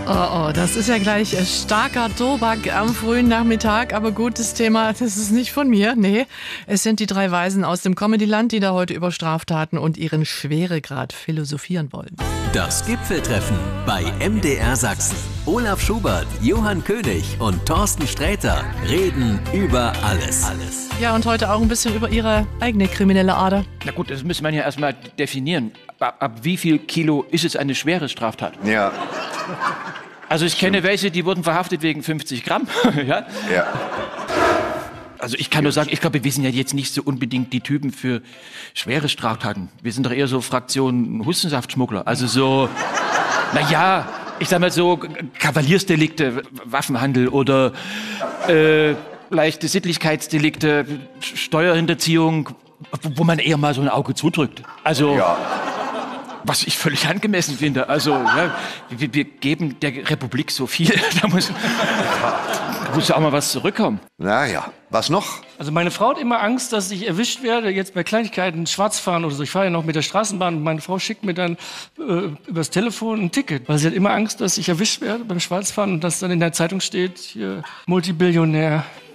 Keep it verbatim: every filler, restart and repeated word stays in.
Oh, oh, das ist ja gleich starker Tobak am frühen Nachmittag, aber gutes Thema, das ist nicht von mir, nee. Es sind die drei Weisen aus dem Comedyland, die da heute über Straftaten und ihren Schweregrad philosophieren wollen. Das Gipfeltreffen bei M D R Sachsen. Olaf Schubert, Johann König und Thorsten Sträter reden über alles. alles. Ja, und heute auch ein bisschen über ihre eigene kriminelle Ader. Na gut, das müsste man ja erstmal definieren. Ab, ab wie viel Kilo ist es eine schwere Straftat? Ja. Also ich kenne welche, die wurden verhaftet wegen fünfzig Gramm. ja? Ja. Also ich kann nur sagen, ich glaube, wir sind ja jetzt nicht so unbedingt die Typen für schwere Straftaten. Wir sind doch eher so Fraktion Hustensaftschmuggler. Also so, na ja, ich sag mal so Kavaliersdelikte, Waffenhandel oder äh, leichte Sittlichkeitsdelikte, Steuerhinterziehung, wo man eher mal so ein Auge zudrückt. Also... Ja. Was ich völlig angemessen finde. Also, ja, wir, wir geben der Republik so viel, da muss, da muss ja auch mal was zurückkommen. Naja, was noch? Also meine Frau hat immer Angst, dass ich erwischt werde, jetzt bei Kleinigkeiten schwarz fahren oder so. Ich fahre ja noch mit der Straßenbahn und meine Frau schickt mir dann äh, übers Telefon ein Ticket. Weil sie hat immer Angst, dass ich erwischt werde beim Schwarzfahren und dass dann in der Zeitung steht, hier, Multibillionär